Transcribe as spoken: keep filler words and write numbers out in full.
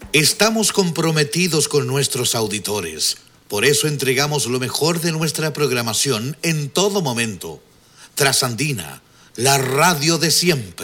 Estamos comprometidos con nuestros auditores. Por eso entregamos lo mejor de nuestra programación en todo momento. Trasandina, la radio de siempre.